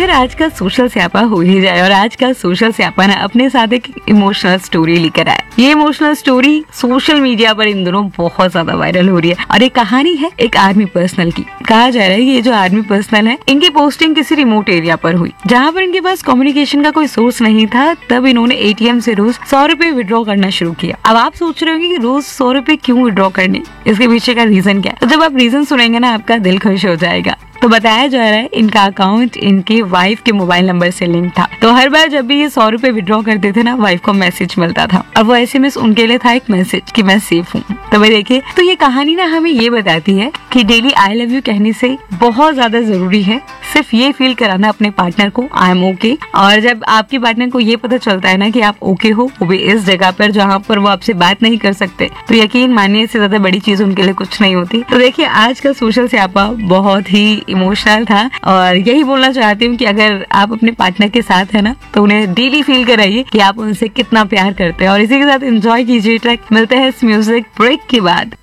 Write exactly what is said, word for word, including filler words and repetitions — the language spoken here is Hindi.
यार आज का सोशल स्यापा हो ही जाए, और आज का सोशल स्यापा ना अपने साथ एक इमोशनल स्टोरी लेकर आया। ये इमोशनल स्टोरी सोशल मीडिया पर इन दिनों बहुत ज्यादा वायरल हो रही है, और एक कहानी है एक आर्मी पर्सनल की। कहा जा रहा है कि ये जो आर्मी पर्सनल है, इनकी पोस्टिंग किसी रिमोट एरिया पर हुई, जहाँ पर इनके पास कम्युनिकेशन का कोई सोर्स नहीं था। तब इन्होंने एटीएम से रोज सौ रुपए विड्रॉ करना शुरू किया। अब आप सोच रहे होंगे कि रोज सौ रुपए क्यों विड्रॉ करने, इसके पीछे का रीजन क्या है? तो जब आप रीजन सुनेंगे ना, आपका दिल खुश हो जाएगा। तो बताया जा रहा है इनका अकाउंट इनके वाइफ के मोबाइल नंबर से लिंक था, तो हर बार जब भी ये सौ रुपए विड्रॉ करते थे ना, वाइफ को मैसेज मिलता था, और वो एसएमएस उनके लिए था एक मैसेज कि मैं सेफ हूँ। तो भाई देखिए, तो ये कहानी ना हमें ये बताती है कि डेली आई लव यू कहने से बहुत ज्यादा जरूरी है सिर्फ ये फील कराना अपने पार्टनर को आई एम ओके। और जब आपके पार्टनर को ये पता चलता है ना कि आप ओके हो, वो भी इस जगह पर जहाँ पर वो आपसे बात नहीं कर सकते, तो यकीन मानिए इससे ज्यादा बड़ी चीज उनके लिए कुछ नहीं होती। तो देखिए, आज का सोशल स्यापा बहुत ही इमोशनल था, और यही बोलना चाहती हूँ कि अगर आप अपने पार्टनर के साथ है ना, तो उन्हें डेली फील कराइए कि आप उनसे कितना प्यार करते हैं। और इसी के साथ एंजॉय कीजिए ट्रैक। मिलते हैं इस म्यूजिक ब्रेक के बाद।